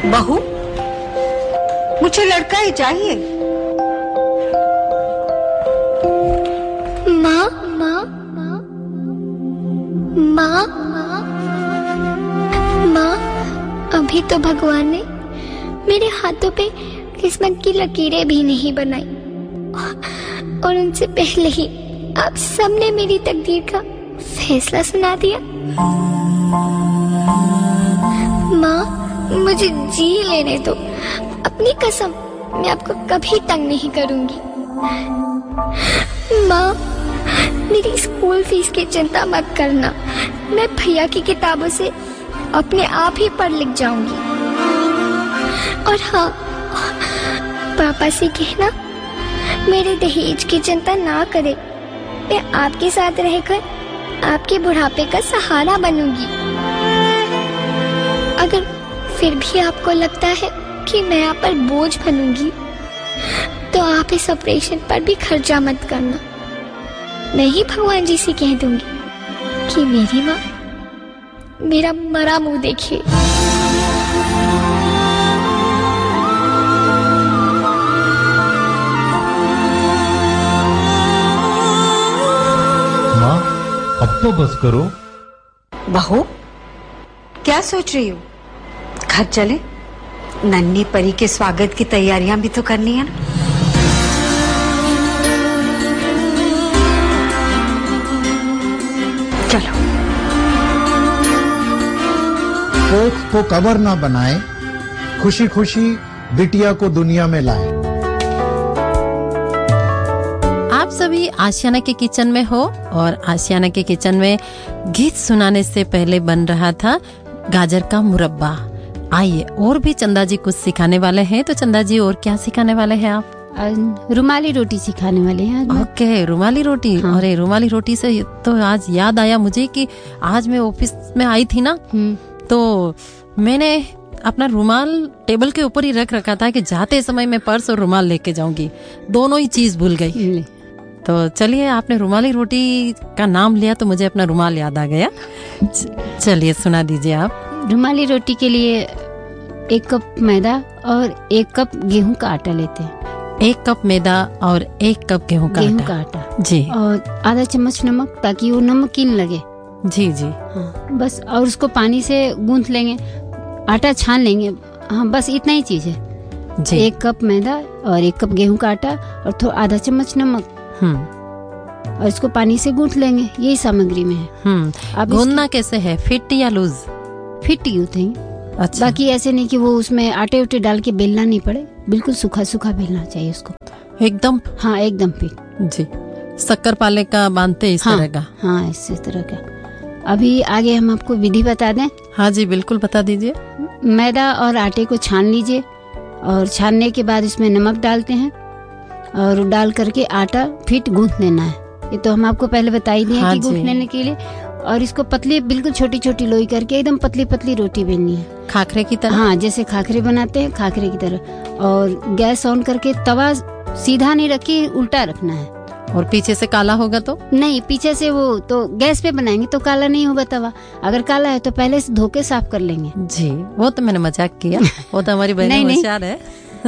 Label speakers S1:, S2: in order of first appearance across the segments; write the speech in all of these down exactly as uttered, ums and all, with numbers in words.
S1: बहू, मुझे लड़का ही चाहिए।
S2: माँ माँ माँ माँ माँ, अभी तो भगवान ने मेरे हाथों पे किस्मत की लकीरें भी नहीं बनाई, और उनसे पहले ही आप सबने मेरी तकदीर का फैसला सुना दिया। माँ, मुझे जी लेने दो, अपनी कसम मैं आपको कभी तंग नहीं करूंगी। माँ, मेरी स्कूल फीस की चिंता मत करना, मैं भैया की किताबों से अपने आप ही पढ़ लिख जाऊंगी। और हाँ, पापा से कहना मेरे दहेज की चिंता ना करे, मैं आपके साथ रहकर आपके बुढ़ापे का सहारा बनूंगी। अगर फिर भी आपको लगता है कि मैं आप पर बोझ बनूंगी, तो आप इस ऑपरेशन पर भी खर्चा मत करना। मैं ही भगवान जी से कह दूंगी कि मेरी माँ मेरा मरा मुंह देखिए।
S3: माँ, अब तो बस करो।
S1: बहू, क्या सोच रही हो? घर चले, नन्ही परी के स्वागत की तैयारियां भी तो करनी है ना। चलो।
S4: कोख को कबर ना बनाए, खुशी खुशी बिटिया को दुनिया में लाए।
S5: आप सभी आशियाना के किचन में हो, और आशियाना के किचन में गीत सुनाने से पहले बन रहा था गाजर का मुरब्बा। आइए, और भी चंदा जी कुछ सिखाने वाले हैं। तो चंदा जी, और क्या सिखाने वाले हैं आप?
S6: रुमाली रोटी सिखाने वाले हैं।
S5: ओके, रुमाली रोटी। हाँ। अरे, रुमाली रोटी से तो आज याद आया मुझे कि आज मैं ऑफिस में आई थी ना, तो मैंने अपना रुमाल टेबल के ऊपर ही रख रखा था कि जाते समय मैं पर्स और रुमाल लेके जाऊंगी, दोनों ही चीज भूल गई। तो चलिए, आपने रुमाली रोटी का नाम लिया तो मुझे अपना रुमाल याद आ गया। चलिए, सुना दीजिए आप।
S6: रुमाली रोटी के लिए एक कप मैदा और एक कप गेहूं का आटा लेते हैं।
S5: एक कप मैदा और एक कप गेहूं का
S6: गेहूं
S5: आटा।
S6: का आटा
S5: जी।
S6: और आधा चम्मच नमक, ताकि वो नमकीन लगे।
S5: जी जी।
S6: हाँ, बस। और उसको पानी से गूंथ लेंगे, आटा छान लेंगे। हाँ, बस इतना ही चीज है जी। एक कप मैदा और एक कप गेहूं का आटा और थोड़ा आधा चम्मच नमक, और इसको पानी से गूंथ लेंगे। यही सामग्री में है।
S5: अब गूंथना कैसे है, फिट या लूज?
S6: फिट ही गूंथेंगे।
S5: अच्छा।
S6: बाकी ऐसे नहीं कि वो उसमें आटे उटे डाल के बेलना नहीं पड़े, बिल्कुल सूखा सूखा बेलना चाहिए उसको,
S5: एकदम।
S6: हाँ, एकदम फिट
S5: जी। शक्कर पाले का बांधते इस
S6: हाँ,
S5: तरह का।
S6: हाँ, इसी तरह का। अभी आगे हम आपको विधि बता दें।
S5: हाँ जी, बिल्कुल बता दीजिए।
S6: मैदा और आटे को छान लीजिए, और छानने के बाद इसमें नमक डालते हैं, और डाल करके आटा फिट गूंथ लेना है। ये तो हम आपको पहले बता ही दिए। हाँ, कि गूंथ लेने के लिए। और इसको पतली, बिल्कुल छोटी छोटी लोई करके एकदम पतली पतली रोटी बेलनी है,
S5: खाखरे की तरह।
S6: हाँ, जैसे खाखरे बनाते हैं, खाखरे की तरह। और गैस ऑन करके तवा सीधा नहीं रखी, उल्टा रखना है।
S5: और पीछे से काला होगा तो
S6: नहीं, पीछे से वो तो गैस पे बनाएंगे तो काला नहीं होगा तवा। अगर काला है तो पहले से धो के साफ कर लेंगे।
S5: जी, वो तो मैंने मजाक किया। वो तो हमारी बहन होशियार है।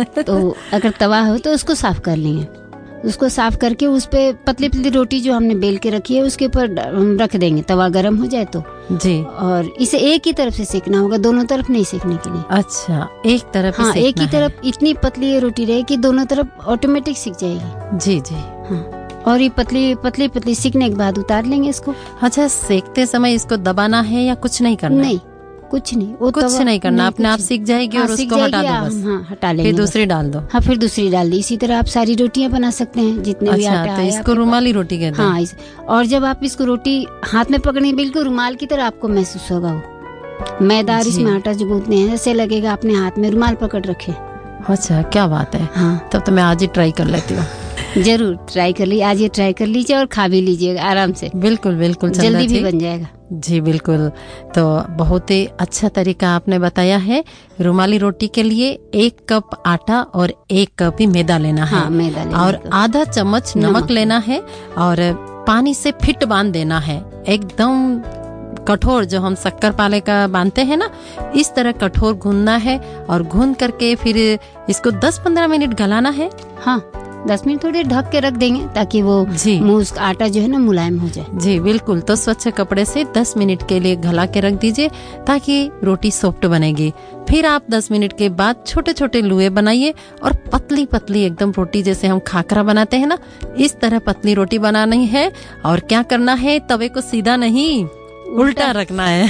S6: तो अगर तवा हो तो उसको साफ कर लेंगे। उसको साफ करके उस पे पतली पतली रोटी जो हमने बेल के रखी है उसके ऊपर रख देंगे, तवा गर्म हो जाए तो जी। और इसे एक ही तरफ से सेकना होगा, दोनों तरफ नहीं सेकने के लिए।
S5: अच्छा, एक तरफ।
S6: हाँ, एक ही तरफ। इतनी पतली ये रोटी रहे कि दोनों तरफ ऑटोमेटिक सिक जाएगी।
S5: जी जी।
S6: हाँ, और ये पतली पतली पतली सीखने के बाद उतार लेंगे इसको।
S5: अच्छा, सेकते समय इसको दबाना है या कुछ नहीं करना?
S6: नहीं, कुछ नहीं, वो
S5: कुछ नहीं करना, अपने आप सीख जाएगी। हाँ, और उसको हटा दो बस।
S6: हाँ, हटा लेंगे।
S5: फिर दूसरी डाल दो।
S6: हाँ, फिर दूसरी डाल दी। इसी तरह आप सारी रोटियां बना सकते हैं, जितने भी आटा।
S5: तो इसको रुमाली रोटी कहते हैं।
S6: हाँ, और जब आप इसको रोटी हाथ में पकड़ेंगे, बिल्कुल रुमाल की तरह आपको महसूस होगा। वो मैदा और इसमें आटा जो गूंथते हैं, ऐसे लगेगा आपने हाथ में रुमाल पकड़ रखे।
S5: अच्छा, क्या बात है। हाँ, तब तो मैं आज ही ट्राई कर लेती हूँ।
S6: जरूर ट्राई कर लीजिए, आज ये ट्राई कर लीजिए और खा भी लीजिएगा आराम से।
S5: बिल्कुल बिल्कुल,
S6: जल्दी भी बन जाएगा।
S5: जी बिल्कुल। तो बहुत ही अच्छा तरीका आपने बताया है। रुमाली रोटी के लिए एक कप आटा और एक कप ही मैदा लेना है।
S6: हाँ, मैदा लेना
S5: और आधा चम्मच नमक लेना है, और पानी से फिट बांध देना है, एकदम कठोर, जो हम शक्कर पाले का बांधते हैं ना, इस तरह कठोर गूंदना है और गूंद करके फिर इसको दस पंद्रह मिनट गलाना है।
S6: हाँ, दस मिनट थोड़ी ढक के रख देंगे ताकि वो मुंह आटा जो है ना मुलायम हो जाए।
S5: जी बिल्कुल। तो स्वच्छ कपड़े से दस मिनट के लिए गला के रख दीजिए ताकि रोटी सॉफ्ट बनेगी। फिर आप दस मिनट के बाद छोटे छोटे लुए बनाइए और पतली पतली एकदम रोटी, जैसे हम खाकरा बनाते हैं ना, इस तरह पतली रोटी बनानी है। और क्या करना है, तवे को सीधा नहीं उल्टा रखना है।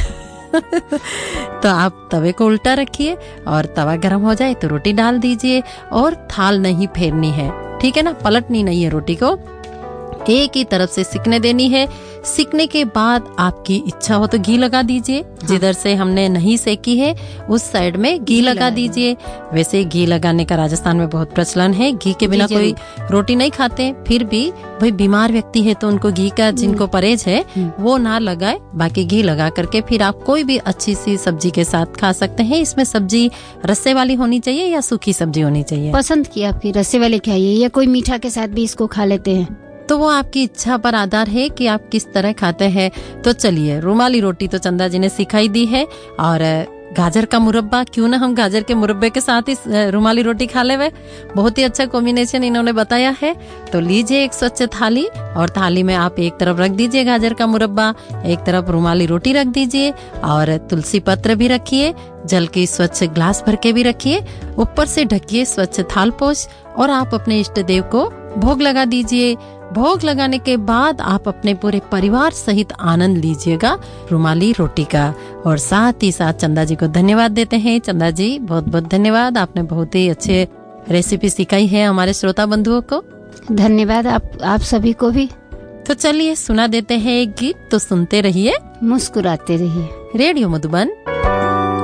S5: तो आप तवे को उल्टा रखिए और तवा गर्म हो जाए तो रोटी डाल दीजिए और थाल नहीं फेरनी है, ठीक है ना, पलटनी नहीं है रोटी को, एक ही तरफ से सिकने देनी है। सिकने के बाद आपकी इच्छा हो तो घी लगा दीजिए। हाँ। जिधर से हमने नहीं सेकी है उस साइड में घी लगा दीजिए। वैसे घी लगाने का राजस्थान में बहुत प्रचलन है, घी के बिना कोई रोटी नहीं खाते। फिर भी भाई बीमार व्यक्ति है तो उनको घी का, जिनको परहेज है वो ना लगाए, बाकी घी लगा करके फिर आप कोई भी अच्छी सी सब्जी के साथ खा सकते हैं। इसमें सब्जी रस्से वाली होनी चाहिए या सूखी सब्जी होनी चाहिए?
S6: पसंद की आपकी, रस्से वाली खाइए या कोई मीठा के साथ भी इसको खा लेते हैं,
S5: तो वो आपकी इच्छा पर आधार है कि आप किस तरह खाते हैं। तो चलिए, रुमाली रोटी तो चंदा जी ने सिखाई दी है, और गाजर का मुरब्बा, क्यों ना हम गाजर के मुरब्बे के साथ इस रुमाली रोटी खा ले, वे बहुत ही अच्छा कॉम्बिनेशन इन्होंने बताया है। तो लीजिए एक स्वच्छ थाली, और थाली में आप एक तरफ रख दीजिए गाजर का मुरब्बा, एक तरफ रुमाली रोटी रख दीजिए, और तुलसी पत्र भी रखिए, जल की स्वच्छ ग्लास भर के भी रखिए, ऊपर से ढकिए स्वच्छ थाल पोष, और आप अपने इष्ट देव को भोग लगा दीजिए। भोग लगाने के बाद आप अपने पूरे परिवार सहित आनंद लीजिएगा रुमाली रोटी का। और साथ ही साथ चंदा जी को धन्यवाद देते हैं। चंदा जी बहुत बहुत धन्यवाद, आपने बहुत ही अच्छे रेसिपी सिखाई है हमारे श्रोता बंधुओं को।
S6: धन्यवाद आप आप सभी को भी।
S5: तो चलिए सुना देते हैं एक गीत, तो सुनते रहिए,
S6: मुस्कुराते रहिए।
S5: रेडियो मधुबन।